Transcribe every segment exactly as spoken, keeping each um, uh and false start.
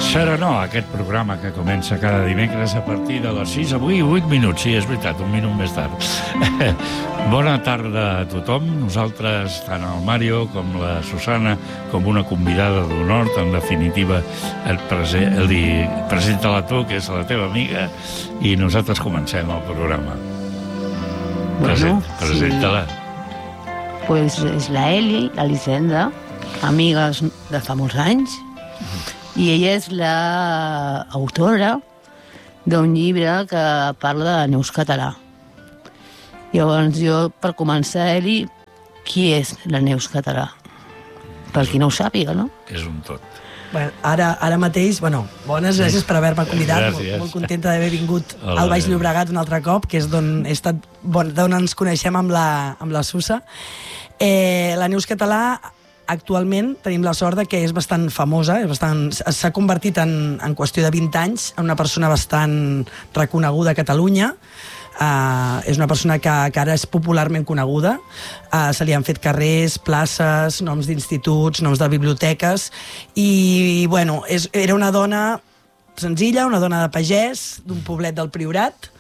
Serenor, aquest programa que comença cada dimecres a partir de les sis, avui vuit minuts, sí, és veritat, un minut més tard. Bona tarda a tothom. Nosaltres, tant el Mario com la Susana, com una convidada d'honor, en definitiva, el, prese el di presenta-la tu, que és la teva amiga, i nosaltres comencem el programa. Bueno, Presenta-la. Sí. Pues és la Eli, l'Elisenda, amigues de fa molts anys, i ella és l'autora d'un llibre que parla de Neus Català. Llavors jo, per començar, Eli, qui és la Neus Català? Per qui no ho sàpiga, no? És un tot. Bueno, ara, ara mateix, bueno, bones gràcies per haver-me convidat, Gràcies. molt, molt contenta d'haver vingut Hola. al Baix Llobregat un altre cop, que és d'on he estat, bon, d'on ens coneixem amb la, amb la Susa. Eh, la Neus Català, actualment tenim la sort de que és bastant famosa, és bastant, s'ha convertit en, en qüestió de vint anys en una persona bastant reconeguda a Catalunya. Uh, és una persona que, que ara és popularment coneguda. Uh, se li han fet carrers, places, noms d'instituts, noms de biblioteques, i bueno, és, era una dona senzilla, una dona de pagès, d'un poblet del Priorat,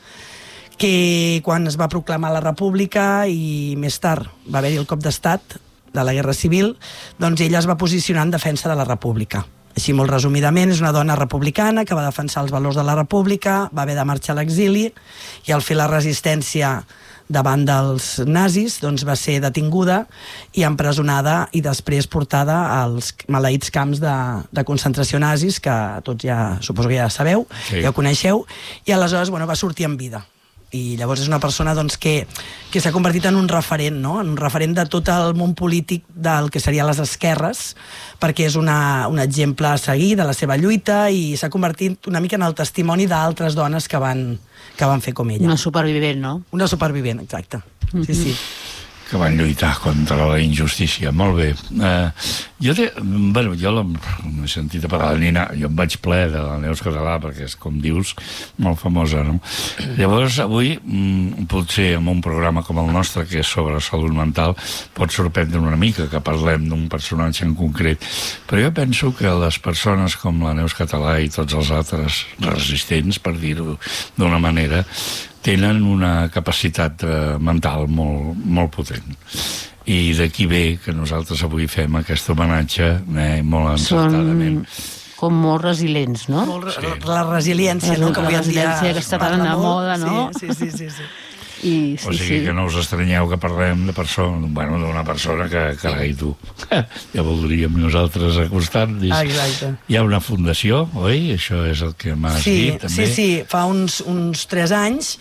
que quan es va proclamar la República i més tard va haver-hi el cop d'estat de la Guerra Civil, doncs ella es va posicionar en defensa de la República. Així, molt resumidament, és una dona republicana que va defensar els valors de la República, va haver de marxar a l'exili i al fer la resistència davant dels nazis, doncs va ser detinguda i empresonada i després portada als maleïts camps de, de concentració nazis, que tots ja, suposo que ja sabeu, sí. Ja ho coneixeu, i aleshores bueno, va sortir en vida. I llavors és una persona doncs, que, que s'ha convertit en un referent, no? En un referent de tot el món polític del que serien les esquerres, perquè és una, un exemple a seguir de la seva lluita i s'ha convertit una mica en el testimoni d'altres dones que van, que van fer com ella. Una supervivent, no? Una supervivent, exacte. Mm-hmm. Sí, sí. Que van lluitar contra la injustícia. Molt bé. Uh, jo té, bueno, jo no he sentit a parlar de Nina, jo em vaig ple de la Neus Català, perquè és, com dius, molt famosa, no? Llavors, avui, mm, potser en un programa com el nostre, que és sobre salut mental, pot sorprendre una mica que parlem d'un personatge en concret, però jo penso que les persones com la Neus Català i tots els altres resistents, per dir-ho d'una manera, tenen una capacitat eh, mental molt, molt potent. I d'aquí ve que nosaltres avui fem aquest homenatge eh, molt encertadament. Són com molt resilients, no? Molt, sí. La resiliència, no? Que la resiliència que està tan a moda, no? Sí, sí, sí, sí. I, sí, o sigui sí. que no us estranyeu que parlem de persona, bueno, d'una persona que, carai, tu, ja voldríem nosaltres acostar-nos. Exacte. Hi ha una fundació, oi? Això és el que m'has sí, dit, també. Sí, sí, fa uns, uns tres anys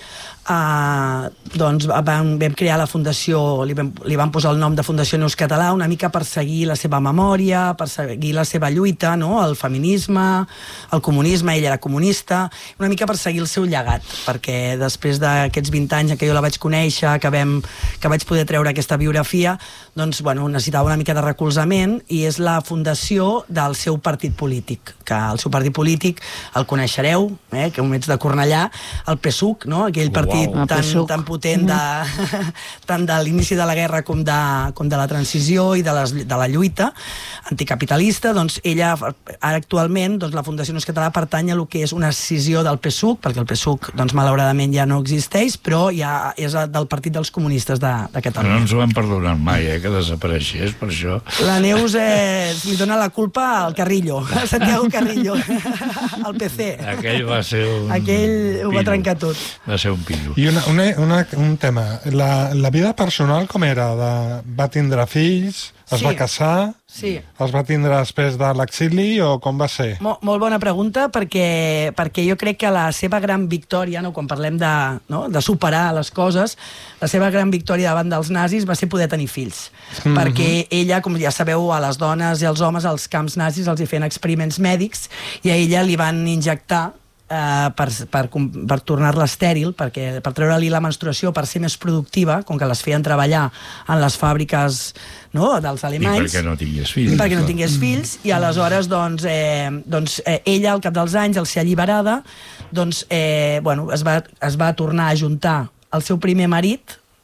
uh, doncs vam, vam crear la fundació, li vam, li vam posar el nom de Fundació Neus Català, una mica per seguir la seva memòria, per seguir la seva lluita, no? El feminisme, el comunisme, ella era comunista, una mica per seguir el seu llegat, perquè després d'aquests vint anys en què jo la vaig conèixer, que, vam, que vaig poder treure aquesta biografia, doncs, bueno, necessitava una mica de recolzament i és la fundació del seu partit polític, que el seu partit polític el coneixereu, eh, que ets de Cornellà, el P S U C, no? Aquell partit Wow. tan, tan potent de, tant de l'inici de la guerra com de, com de la transició i de, les, de la lluita anticapitalista. Doncs ella, ara actualment, doncs la Fundació Neus Català pertany a lo que és una escissió del P S U C, perquè el P S U C, doncs, malauradament ja no existeix, però ja és del Partit dels Comunistes de, de Catalunya. No ens ho hem perdonat mai, eh, que desapareixés, per això. La Neus eh, li dona la culpa al Carrillo, a Santiago Carrillo, al P C. Aquell va ser un... Aquell ho va trencar tot. Va ser un pillo. I una, una, una, un tema, la, la vida personal com era? De, va tindre fills, es Sí. va casar, Sí. els va tindre després de l'exili o com va ser? Molt, molt bona pregunta, perquè, perquè jo crec que la seva gran victòria, no, quan parlem de, no, de superar les coses, la seva gran victòria davant dels nazis va ser poder tenir fills. Mm-hmm. Perquè ella, com ja sabeu, a les dones i als homes als camps nazis els hi feien experiments mèdics i a ella li van injectar Uh, per, per, per tornar-la estèril, perquè, per treure-li la menstruació, per ser més productiva, com que les feien treballar en les fàbriques, no, dels alemanys. I perquè no tingués fills. Perquè no tingués fills, i aleshores doncs, eh, doncs, eh, ella, al cap dels anys, al ser alliberada, doncs, eh, bueno, es, va, es va tornar a ajuntar el seu primer marit,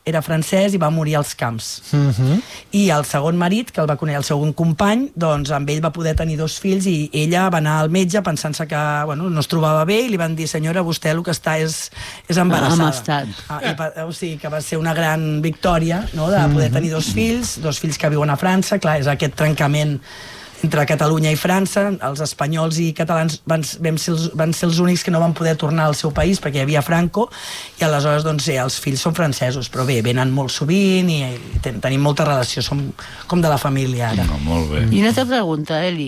era francès i va morir als camps. Uh-huh. I el segon marit, que el va conèixer, el segon company, doncs amb ell va poder tenir dos fills i ella va anar al metge pensant-se que bueno, no es trobava bé i li van dir, senyora, vostè el que està és, és embarassada. Amb estat. Ah, i, o sigui, que va ser una gran victòria, no?, de poder tenir dos fills, dos fills que viuen a França. Clar, és aquest trencament entre Catalunya i França. Els espanyols i catalans van, van, ser els, van ser els únics que no van poder tornar al seu país perquè hi havia Franco, i aleshores doncs, eh, els fills són francesos, però bé, venen molt sovint i, i ten, tenim molta relació, som com de la família ara. No, molt bé. I una altra pregunta, Eli.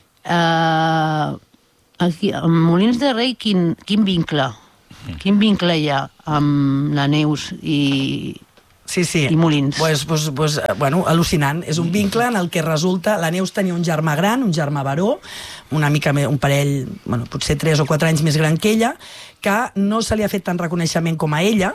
Uh, aquí, a Molins de Rei, quin, quin vincle? Quin vincle hi ha amb la Neus i... Sí, sí. I Molins. Pues, pues, pues, bueno, al·lucinant. És un vincle en el que resulta... La Neus tenia un germà gran, un germà baró, una mica més, un parell, bueno, potser tres o quatre anys més gran que ella, que no se li ha fet tant reconeixement com a ella,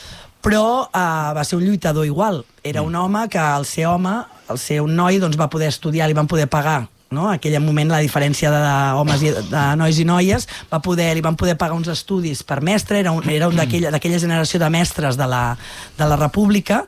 però eh, va ser un lluitador igual. Era un home que, al ser home, al ser un noi, doncs va poder estudiar, li van poder pagar, no? En aquell moment la diferència de, de homes i de nois i noies, va poder, li van poder pagar uns estudis per mestre, era un, era un d'aquella generació de mestres de la, de la República,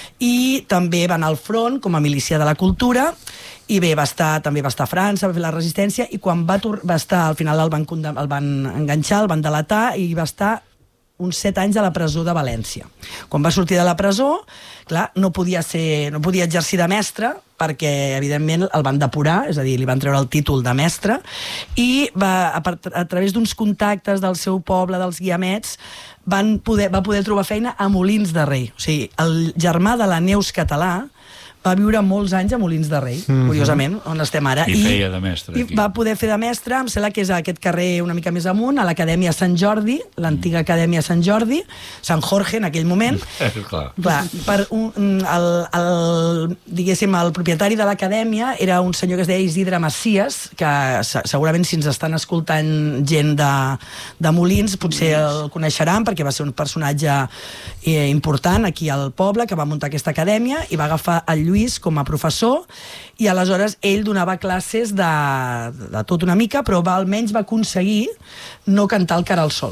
i també va anar al front com a milícia de la cultura, i bé, va estar, també va estar a França, va fer la resistència, i quan va, va estar, al final el van, el van enganxar, el van delatar, i va estar uns set anys a la presó de València. Quan va sortir de la presó, clar, no podia ser, no podia exercir de mestre, perquè, evidentment, el van depurar, és a dir, li van treure el títol de mestre, i va, a, a través d'uns contactes del seu poble, dels guiamets, van poder, va poder trobar feina a Molins de Rei. O sigui, el germà de la Neus Català va viure molts anys a Molins de Rei, mm-hmm. curiosament, on estem ara. I, I feia de mestre, i aquí. Va poder fer de mestre, em sembla que és a aquest carrer una mica més amunt, a l'Acadèmia Sant Jordi, l'antiga Acadèmia Sant Jordi, Sant Jorge en aquell moment. Clar. Clar, per un, el, el, diguéssim, el propietari de l'Acadèmia era un senyor que es deia Isidre Macias, que segurament si ens estan escoltant gent de, de Molins, potser el coneixeran, perquè va ser un personatge eh, important aquí al poble, que va muntar aquesta acadèmia, i va agafar el Lluís com a professor, i aleshores ell donava classes de, de tot una mica, però va, almenys va aconseguir no cantar el Cara al Sol.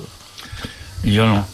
Jo no.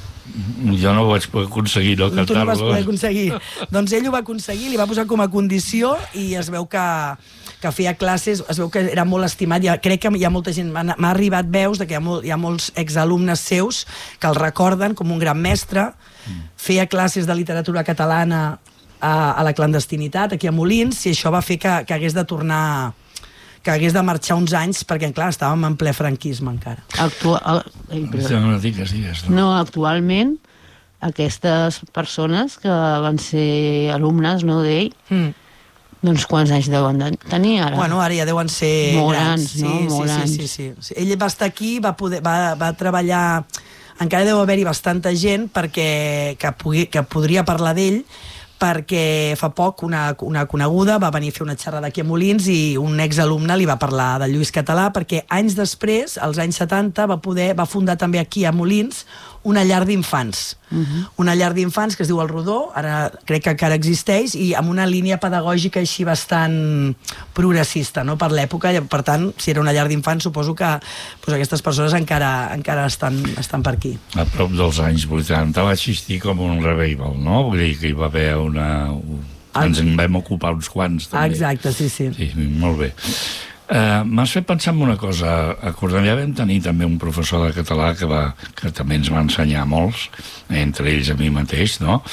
Jo no ho vaig poder aconseguir, no cantar-lo. Tu no vas poder aconseguir. Doncs ell ho va aconseguir, li va posar com a condició, i es veu que, que feia classes, es veu que era molt estimat. Ja, crec que hi ha molta gent, m'ha arribat veus de que hi ha, molt, hi ha molts exalumnes seus que el recorden com un gran mestre. Feia classes de literatura catalana a, a la clandestinitat, aquí a Molins, i això va fer que, que hagués de tornar, que hagués de marxar uns anys, perquè, clar, estàvem en ple franquisme encara. Actual... Ai, però... No, digues, digues. No, actualment, aquestes persones que van ser alumnes, no, d'ell, mm. doncs quants anys deuen tenir ara? Bueno, ara ja deuen ser molt grans, grans, no? Sí, molt sí, sí, sí, sí. Ell va estar aquí, va, poder, va, va treballar... Encara deu haver-hi bastanta gent perquè, que, pugui, que podria parlar d'ell, perquè fa poc una, una coneguda va venir a fer una xerrada aquí a Molins i un exalumne li va parlar de Lluís Català, perquè anys després, als anys setanta, va, poder, va fundar també aquí a Molins una llar d'infants. Uh-huh. Una llar d'infants que es diu El Rodó, ara crec que encara existeix, i amb una línia pedagògica així bastant progressista, no?, per l'època. Per tant, si era una llar d'infants, suposo que pues, aquestes persones encara, encara estan, estan per aquí. A prop dels anys vuitanta va existir com un revival, no? Vull dir que hi va haver una... Ens en vam ocupar uns quants, també. Exacte, sí, sí. Sí, molt bé. Uh, M'has fet pensar en una cosa. A Cornellà vam tenir també un professor de català que, va, que també ens va ensenyar molts, entre ells a mi mateix, no?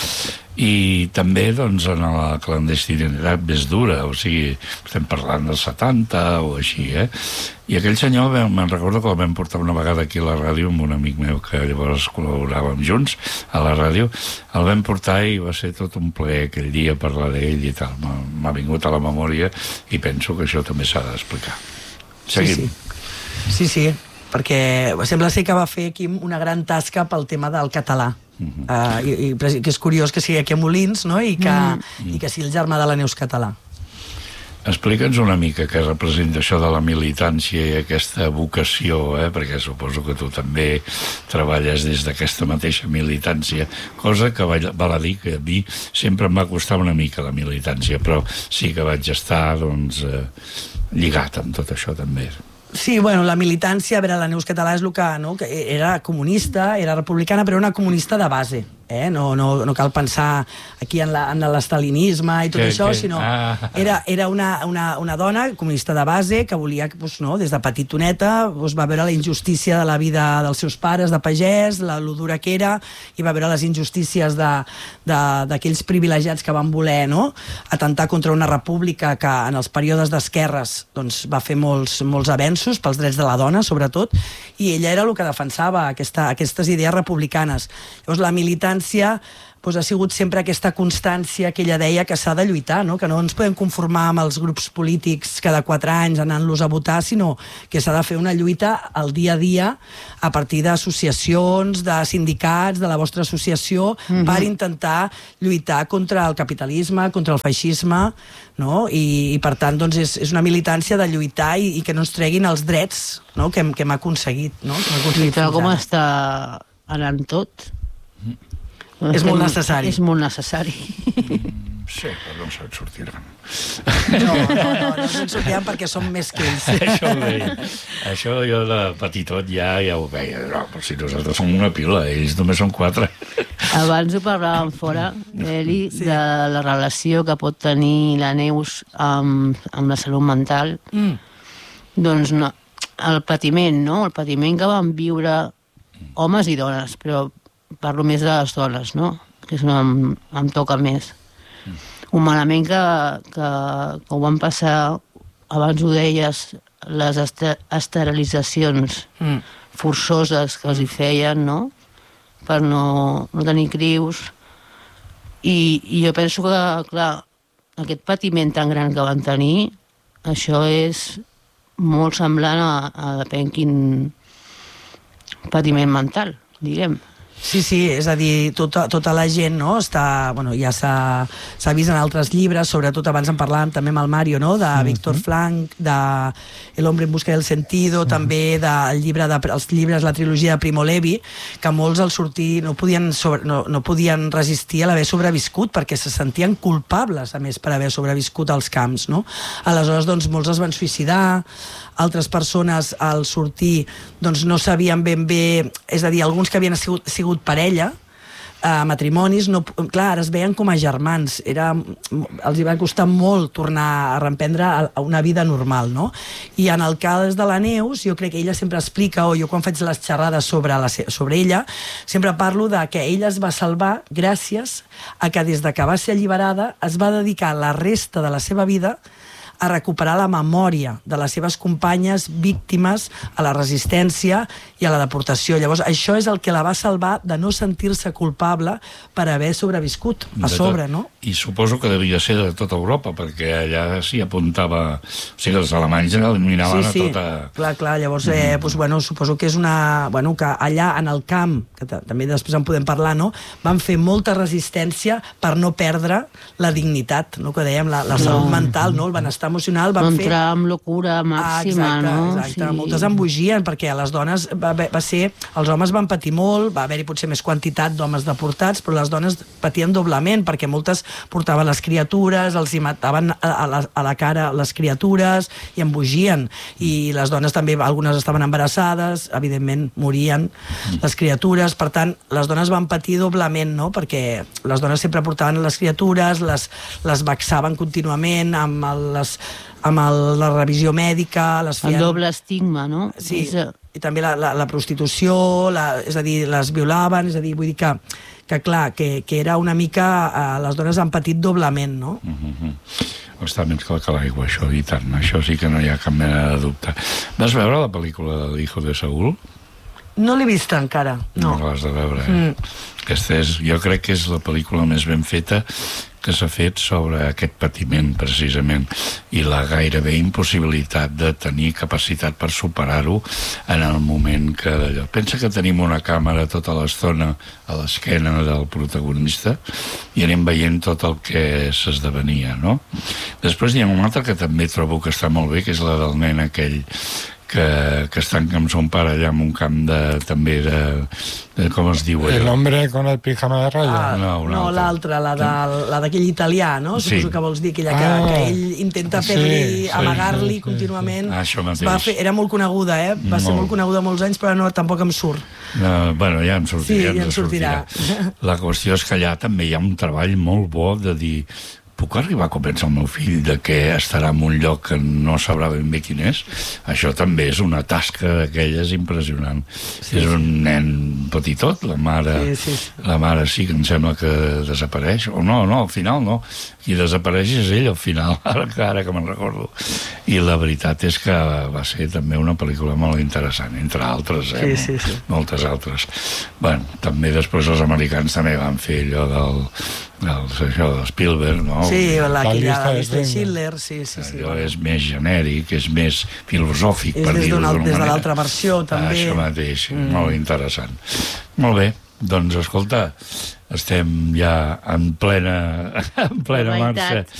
I també, doncs, en la clandestinitat més dura, o sigui, estem parlant dels setanta o així, eh? I aquell senyor, me'n recordo que el vam portar una vegada aquí a la ràdio amb un amic meu que llavors col·laboràvem junts a la ràdio, el vam portar i va ser tot un plaer aquell dia parlar d'ell i tal. M'ha vingut a la memòria i penso que això també s'ha d'explicar. Seguim. Sí, sí, sí, perquè sembla ser que va fer aquí una gran tasca pel tema del català. Uh-huh. uh, i, i que és curiós que sigui aquí a Molins, no?, i que, mm. i que sigui el germà de la Neus Català. Explica'ns una mica què representa això de la militància i aquesta vocació, eh? Perquè suposo que tu també treballes des d'aquesta mateixa militància, cosa que val a dir que a mi sempre em va costar una mica la militància, però sí que vaig estar, doncs, eh, lligat amb tot això també. Sí, bueno, la militància, a veure, la Neus Català és el que, no?, que era comunista, era republicana, però era una comunista de base. eh? no, no, no cal pensar aquí en l'estalinisme i tot que, això, que... sinó ah. era, era una, una, una dona comunista de base que volia, doncs, no, des de petitoneta, doncs, va veure la injustícia de la vida dels seus pares de pagès, la lo dura que era, i va veure les injustícies d'aquells privilegiats que van voler, no?, atentar contra una república que en els períodes d'esquerres doncs, va fer molts, molts avenços pels drets de la dona, sobretot, i ella era el que defensava aquesta, aquestes idees republicanes. Llavors, la militància doncs, ha sigut sempre aquesta constància que ella deia que s'ha de lluitar, no? Que no ens podem conformar amb els grups polítics cada quatre anys anant-los a votar, sinó que s'ha de fer una lluita al dia a dia a partir d'associacions, de sindicats, de la vostra associació, mm-hmm. per intentar lluitar contra el capitalisme, contra el feixisme, no? I, i per tant doncs, és, és una militància de lluitar i, i que no ens treguin els drets, no? que, que hem aconseguit. No? Que hem aconseguit I com està anant tot? És molt necessari. És molt necessari. Sí, però no se'n sortiran. No, no, no, no se'n sortiran perquè som més que ells. Això ho veia. Això jo de petitot ja, ja ho veia. No, però si nosaltres som una pila, ells només són quatre. Abans ho parlàvem fora, Eli, sí. de la relació que pot tenir la Neus amb, amb la salut mental. Mm. Doncs no, el patiment, no? El patiment que van viure homes i dones, però parlo més de les dones, no? Que és una, em, em toca més. Mm. Un malament que, que, que ho van passar, abans ho deies, les ester esterilitzacions mm. forçoses que els hi feien, no? Per no, no tenir crius. I, I jo penso que, clar, aquest patiment tan gran que van tenir, això és molt semblant a, a depèn quin patiment mental, diguem. Sí, sí, és a dir, tota, tota la gent, no?, està, bueno, ja s'ha vist en altres llibres, sobretot abans en parlàvem també amb el Mario, no?, de mm-hmm. Víctor Frank, de El hombre en busca del sentido, mm-hmm. també del llibre de, els llibres, la trilogia de Primo Levi, que molts al sortir no podien, sobre, no, no podien resistir a l'haver sobreviscut, perquè se sentien culpables, a més, per haver sobreviscut als camps, no? Aleshores, doncs, molts es van suïcidar, altres persones al sortir doncs, no sabien ben bé, és a dir, alguns que havien sigut, sigut parella, eh, matrimonis, no, clar, ara es veien com a germans, era, els hi va costar molt tornar a reemprendre a, a una vida normal, no? I en el cas de la Neus, jo crec que ella sempre explica, o jo quan faig les xerrades sobre, la, sobre ella, sempre parlo de que ella es va salvar gràcies a que des de que va ser alliberada es va dedicar la resta de la seva vida a recuperar la memòria de les seves companyes víctimes a la resistència i a la deportació. Llavors, això és el que la va salvar de no sentir-se culpable per haver sobreviscut a sobre, no? I suposo que devia ser de tota Europa, perquè allà s'hi apuntava... O sigui, els alemanys eliminaven sí, sí. a tota... Clar, clar, llavors, eh, doncs, bueno, suposo que és una... Bueno, que allà, en el camp, que també després en podem parlar, no?, van fer molta resistència per no perdre la dignitat, no?, que dèiem, la, la salut no. mental, no?, el benestar emocional, van fer... Entrar amb locura màxima, ah, exacte, no? Exacte, sí. Moltes embogien, perquè a les dones va, va ser... Els homes van patir molt, va haver-hi potser més quantitat d'homes deportats, però les dones patien doblement, perquè moltes portaven les criatures, els hi mataven a la, a la cara les criatures, i embogien. I les dones també, algunes estaven embarassades, evidentment morien les criatures, per tant, les dones van patir doblement, no?, perquè les dones sempre portaven les criatures, les, les vexaven contínuament amb el, les amb el, la revisió mèdica, les feien... El doble estigma, no? Sí, i també la, la, la prostitució, la, és a dir, les violaven, és a dir, vull dir que, que clar, que, que era una mica... Eh, les dones han patit doblement, no? Mm-hmm. Està més clar que l'aigua, això, i tant. Això sí que no hi ha cap mena de dubte. Vas veure la pel·lícula de l'Hijo de Saúl? No l'he vista encara, no. No l'has de veure, eh? Mm. Aquesta és, jo crec que és la pel·lícula més ben feta que s'ha fet sobre aquest patiment, precisament, i la gairebé impossibilitat de tenir capacitat per superar-ho en el moment que d'allò. Pensa que tenim una càmera tota l'estona a l'esquena del protagonista i anem veient tot el que s'esdevenia, no? Després hi ha una altra que també trobo que està molt bé, que és la del nen aquell que, que estan amb son pare allà en un camp de, també de, de com es diu allò? El hombre con el pijama de raya. Ah, No, una no, altra. l'altra, la de- la d'aquell italià, no? Sí. Suposo que vols dir aquella que, Ah. que ell intenta Sí, fer-li, sí, amagar-li sí, sí, contínuament. sí. Això mateix. Es va fer, era molt coneguda, eh? Va ser Molt. molt coneguda molts anys, però no, tampoc em surt. No, bueno, ja em sortirà. Sí, ja em ens sortirà. La qüestió és que allà també hi ha un treball molt bo de dir puc arribar a convèncer el meu fill de que estarà en un lloc que no sabrà ben bé quin és? Això també és una tasca d'aquelles impressionant. Sí, és un nen petitot, la mare, Sí, sí, sí. la mare sí que em sembla que desapareix, o no, no, al final no. Qui desapareix és ell al final, ara que, ara que me'n recordo. I la veritat és que va ser també una pel·lícula molt interessant, entre altres, eh? Sí, sí, sí. Moltes altres. Bueno, també després els americans també van fer allò del, del, això, del Spielberg, no? Sí, la, La aquella, llista la de llista de Schindler. Schindler, sí, sí, sí. Allò és més genèric, és més filosòfic, És per des dir-ho d'una- d'una des de manera. l'altra versió, també. Això mateix, mm. molt interessant. Molt bé, doncs escolta, estem ja en plena, en plena La veritat. marxa